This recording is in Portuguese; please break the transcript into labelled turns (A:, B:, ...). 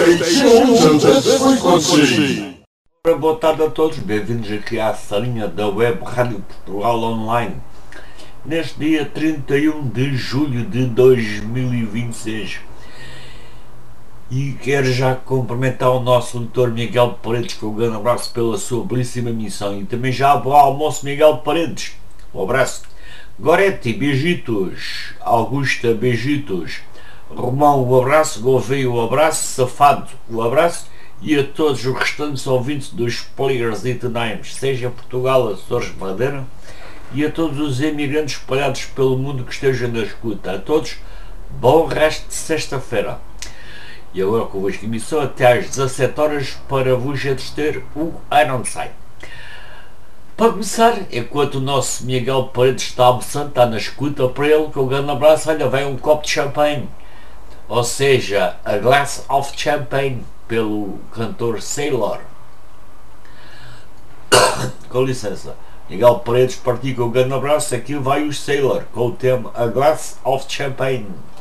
A: tuned to this frequency.
B: Boa tarde a todos, bem-vindos aqui à salinha da Web Rádio Portugal Online. Neste dia 31 de julho de 2026. E quero já cumprimentar o nosso doutor Miguel Paredes, com um grande abraço pela sua belíssima missão. E também já bom almoço, Miguel Paredes. Um abraço. Goretti, beijitos. Augusta, beijitos. Romão, um abraço. Gouveia, um abraço. Safado, um abraço. E a todos os restantes ouvintes dos Players e Tenames, seja em Portugal, Açores, Madeira, e a todos os imigrantes espalhados pelo mundo que estejam na escuta. A todos, bom resto de sexta-feira. E agora convosco emissão até às 17 horas para vos entreter o Ironside. Para começar, enquanto o nosso Miguel Paredes está almoçando, está na escuta, para ele, com um grande abraço, olha, vem um copo de champanhe. Ou seja, a glass of champagne, pelo cantor Sailor. Com licença, Miguel Paredes partiu com um grande abraço. Aqui vai o Sailor com o tema A Glass of Champagne.